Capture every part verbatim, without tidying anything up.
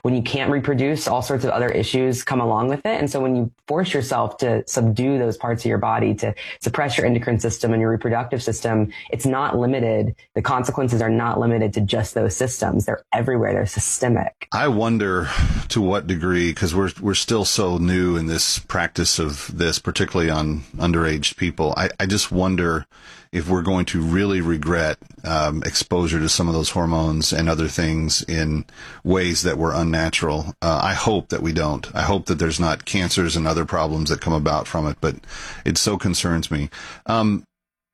when you can't reproduce, all sorts of other issues come along with it. And so when you force yourself to subdue those parts of your body, to suppress your endocrine system and your reproductive system, it's not limited. The consequences are not limited to just those systems. They're everywhere. They're systemic. I wonder to what degree, because we're we're still so new in this practice of this, particularly on underage people. I, I just wonder if we're going to really regret um, exposure to some of those hormones and other things in ways that were unnatural. Uh, I hope that we don't. I hope that there's not cancers and other problems that come about from it, but it so concerns me. Um,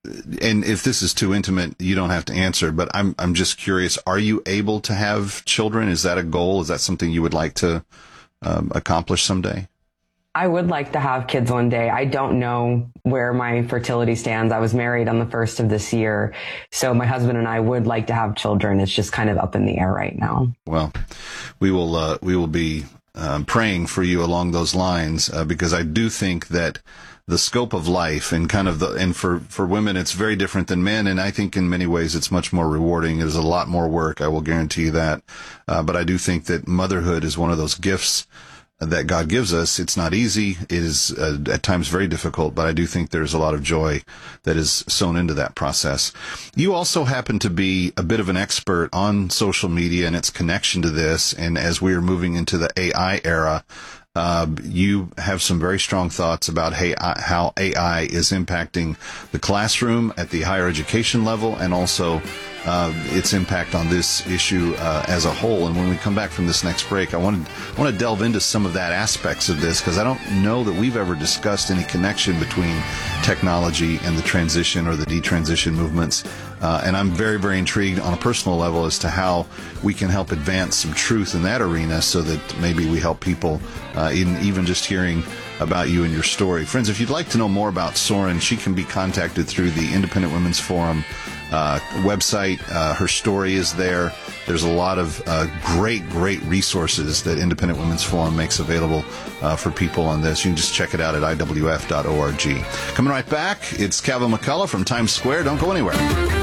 and if this is too intimate, you don't have to answer, but I'm I'm just curious, are you able to have children? Is that a goal? Is that something you would like to um, accomplish someday? I would like to have kids one day. I don't know where my fertility stands. I was married on the first of this year. So my husband and I would like to have children. It's just kind of up in the air right now. Well, we will, uh, we will be um, praying for you along those lines, uh, because I do think that the scope of life and kind of the, and for, for women, it's very different than men. And I think in many ways it's much more rewarding. There's a lot more work. I will guarantee you that. Uh, but I do think that motherhood is one of those gifts that God gives us. It's not easy. It is uh, at times very difficult, but I do think there's a lot of joy that is sown into that process. You also happen to be a bit of an expert on social media and its connection to this. And as we are moving into the A I era, uh, you have some very strong thoughts about hey, uh, how A I is impacting the classroom at the higher education level and also Uh, its impact on this issue uh, as a whole. And when we come back from this next break, I want to I want to delve into some of that aspects of this, because I don't know that we've ever discussed any connection between technology and the transition or the detransition movements. Uh, and I'm very, very intrigued on a personal level as to how we can help advance some truth in that arena so that maybe we help people uh, in even just hearing about you and your story. Friends, if you'd like to know more about Soren, she can be contacted through the Independent Women's Forum uh, website. Uh, her story is there. There's a lot of uh, great, great resources that Independent Women's Forum makes available uh, for people on this. You can just check it out at I W F dot org. Coming right back, it's Kevin McCullough from Times Square. Don't go anywhere.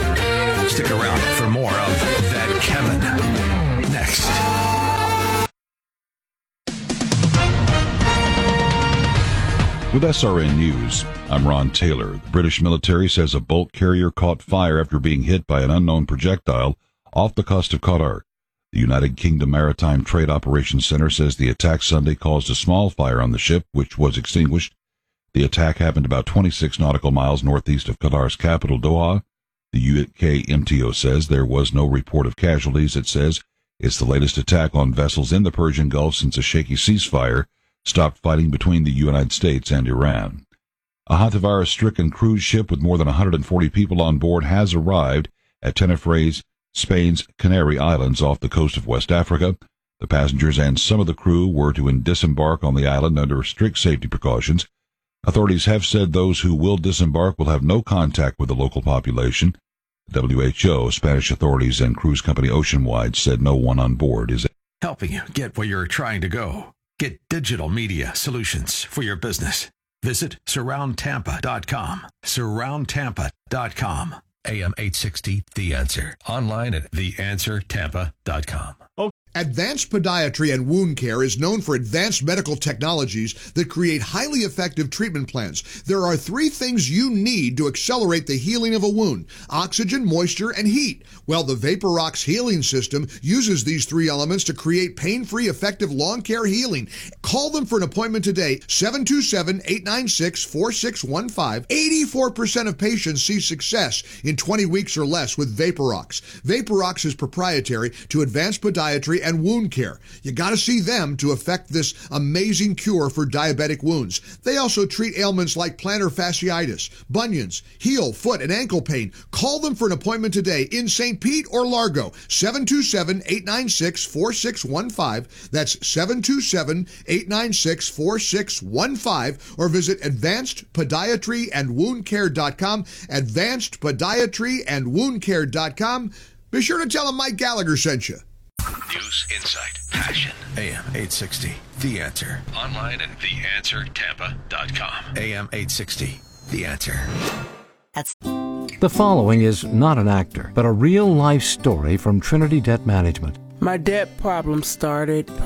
Stick around for more of That Kevin next. With S R N News, I'm Ron Taylor. The British military says a bulk carrier caught fire after being hit by an unknown projectile off the coast of Qatar. The United Kingdom Maritime Trade Operations Center says the attack Sunday caused a small fire on the ship, which was extinguished. The attack happened about twenty-six nautical miles northeast of Qatar's capital, Doha. The U K M T O says there was no report of casualties. It says it's the latest attack on vessels in the Persian Gulf since a shaky ceasefire stopped fighting between the United States and Iran. A hantavirus-stricken cruise ship with more than one hundred forty people on board has arrived at Tenerife, Spain's Canary Islands off the coast of West Africa. The passengers and some of the crew were to disembark on the island under strict safety precautions. Authorities have said those who will disembark will have no contact with the local population. The W H O, Spanish authorities, and cruise company Oceanwide said no one on board is helping you get where you're trying to go. Get digital media solutions for your business. Visit surround tampa dot com. surround tampa dot com. A M eight sixty, The Answer. Online at the answer tampa dot com. Advanced Podiatry and Wound Care is known for advanced medical technologies that create highly effective treatment plans. There are three things you need to accelerate the healing of a wound: oxygen, moisture, and heat. Well, the VaporRox healing system uses these three elements to create pain-free, effective lawn care healing. Call them for an appointment today, seven two seven, eight nine six, four six one five. eighty-four percent of patients see success in twenty weeks or less with VaporRox. VaporRox is proprietary to Advanced Podiatry and Wound Care. You got to see them to effect this amazing cure for diabetic wounds. They also treat ailments like plantar fasciitis, bunions, heel, foot, and ankle pain. Call them for an appointment today in Saint Pete or Largo, seven two seven, eight nine six, four six one five. That's seven two seven, eight nine six, four six one five, or visit advanced podiatry and wound care dot com, advanced podiatry and wound care dot com. Be sure to tell them Mike Gallagher sent you. News, insight, passion. A M eight sixty, The Answer. Online at the answer tampa dot com. A M eight sixty, The Answer. That's... The following is not an actor, but a real-life story from Trinity Debt Management. My debt problem started